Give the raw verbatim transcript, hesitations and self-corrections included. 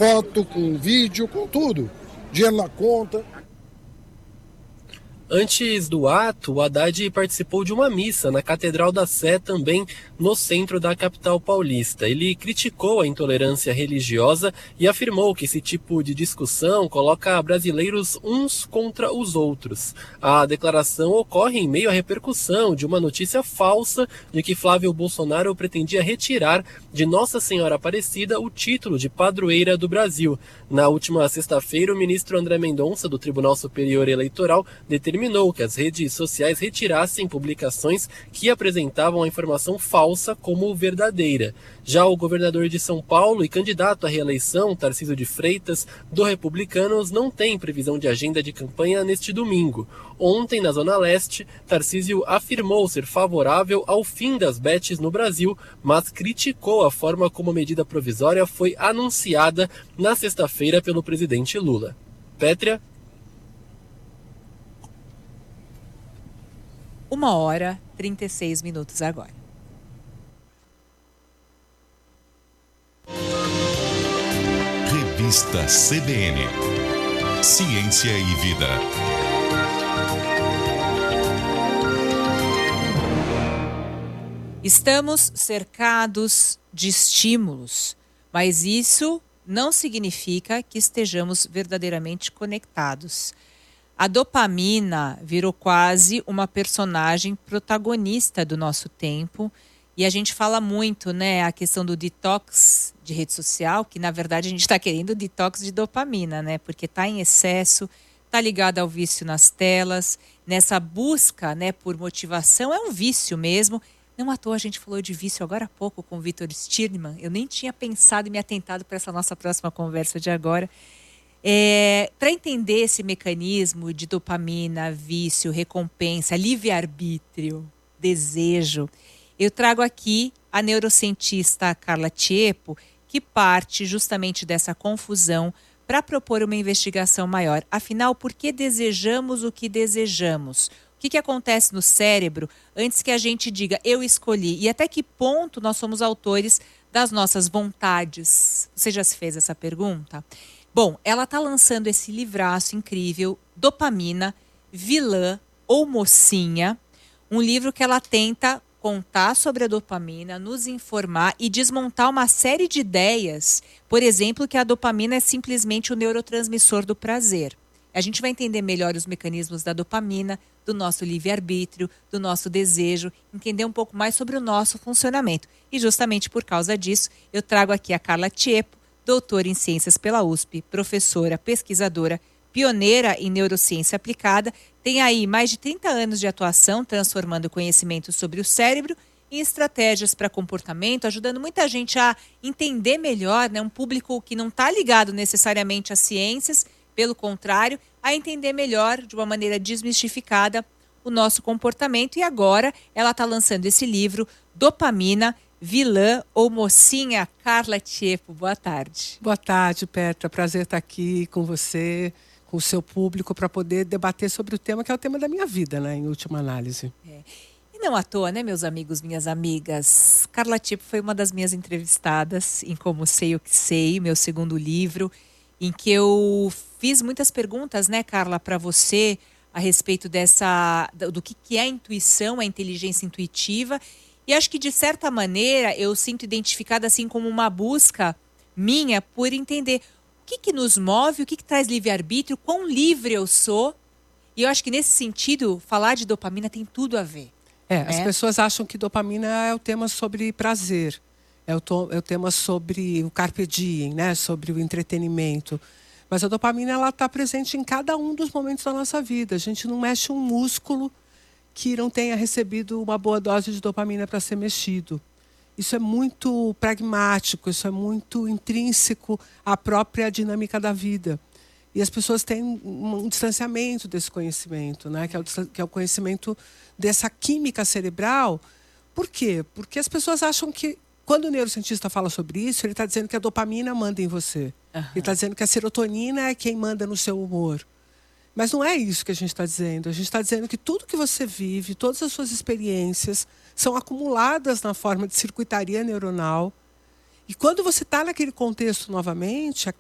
foto, com vídeo, com tudo. Dinheiro na conta. Antes do ato, o Haddad participou de uma missa na Catedral da Sé, também no centro da capital paulista. Ele criticou a intolerância religiosa e afirmou que esse tipo de discussão coloca brasileiros uns contra os outros. A declaração ocorre em meio à repercussão de uma notícia falsa de que Flávio Bolsonaro pretendia retirar de Nossa Senhora Aparecida o título de padroeira do Brasil. Na última sexta-feira, o ministro André Mendonça, do Tribunal Superior Eleitoral, determinou que as redes sociais retirassem publicações que apresentavam a informação falsa como verdadeira. Já o governador de São Paulo e candidato à reeleição, Tarcísio de Freitas, do Republicanos, não tem previsão de agenda de campanha neste domingo. Ontem, na Zona Leste, Tarcísio afirmou ser favorável ao fim das bets no Brasil, mas criticou a forma como a medida provisória foi anunciada na sexta-feira pelo presidente Lula. Pétria? Uma hora, trinta e seis minutos agora. Revista C B N. Ciência e Vida. Estamos cercados de estímulos, mas isso não significa que estejamos verdadeiramente conectados. A dopamina virou quase uma personagem protagonista do nosso tempo e a gente fala muito, né, a questão do detox de rede social, que na verdade a gente está querendo detox de dopamina, né, porque está em excesso, está ligado ao vício nas telas, nessa busca, né, por motivação, é um vício mesmo. Não à toa a gente falou de vício agora há pouco com o Vitor Stirnman, eu nem tinha pensado e me atentado para essa nossa próxima conversa de agora. É, para entender esse mecanismo de dopamina, vício, recompensa, livre-arbítrio, desejo, eu trago aqui a neurocientista Carla Tiepo, que parte justamente dessa confusão para propor uma investigação maior. Afinal, por que desejamos o que desejamos? O que, que acontece no cérebro antes que a gente diga eu escolhi? E até que ponto nós somos autores das nossas vontades? Você já se fez essa pergunta? Bom, ela está lançando esse livraço incrível, Dopamina, Vilã ou Mocinha, um livro que ela tenta contar sobre a dopamina, nos informar e desmontar uma série de ideias, por exemplo, que a dopamina é simplesmente o neurotransmissor do prazer. A gente vai entender melhor os mecanismos da dopamina, do nosso livre-arbítrio, do nosso desejo, entender um pouco mais sobre o nosso funcionamento. E justamente por causa disso, eu trago aqui a Carla Tiepo, doutora em Ciências pela U S P, professora, pesquisadora, pioneira em neurociência aplicada, tem aí mais de trinta anos de atuação, transformando conhecimento sobre o cérebro em estratégias para comportamento, ajudando muita gente a entender melhor, né, um público que não está ligado necessariamente às ciências, pelo contrário, a entender melhor, de uma maneira desmistificada, o nosso comportamento. E agora ela está lançando esse livro, Dopamina, Vilã ou Mocinha. Carla Tiepo, boa tarde. Boa tarde, Petra. Prazer estar aqui com você, com o seu público, para poder debater sobre o tema que é o tema da minha vida, né, em última análise. É. E não à toa, né, meus amigos, minhas amigas? Carla Tiepo foi uma das minhas entrevistadas em Como Sei o Que Sei, meu segundo livro, em que eu fiz muitas perguntas, né, Carla, para você a respeito dessa, do que, que é a intuição, a inteligência intuitiva. E acho que, de certa maneira, eu sinto identificada assim como uma busca minha por entender o que, que nos move, o que, que traz livre-arbítrio, quão livre eu sou. E eu acho que, nesse sentido, falar de dopamina tem tudo a ver. É, né? As pessoas acham que dopamina é o tema sobre prazer, é o, to, é o tema sobre o carpe diem, né? Sobre o entretenimento. Mas a dopamina ela está presente em cada um dos momentos da nossa vida. A gente não mexe um músculo que não tenha recebido uma boa dose de dopamina para ser mexido. Isso é muito pragmático, isso é muito intrínseco à própria dinâmica da vida. E as pessoas têm um distanciamento desse conhecimento, né? que, é o, que é o conhecimento dessa química cerebral. Por quê? Porque as pessoas acham que, quando o neurocientista fala sobre isso, ele está dizendo que a dopamina manda em você. Uhum. Ele está dizendo que a serotonina é quem manda no seu humor. Mas não é isso que a gente está dizendo. A gente está dizendo que tudo que você vive, todas as suas experiências, são acumuladas na forma de circuitaria neuronal. E quando você está naquele contexto novamente,